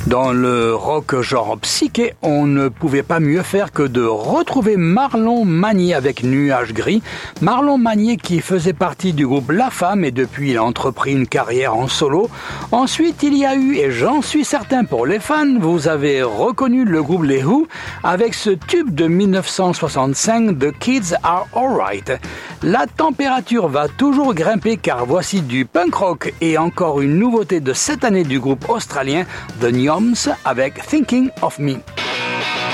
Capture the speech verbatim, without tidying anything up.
Dans le rock genre psyché, on ne pouvait pas mieux faire que de retrouver Marlon Magnier avec Nuages Gris. Marlon Magnier qui faisait partie du groupe La Femme et depuis il a entrepris une carrière en solo. Ensuite, il y a eu, et j'en suis certain pour les fans, vous avez reconnu le groupe Les Who avec ce tube de dix-neuf cent soixante-cinq, The Kids Are Alright. La température va toujours grimper car voici du punk rock et encore une nouveauté de cette année du groupe australien The Nyoms avec Thinking of Me.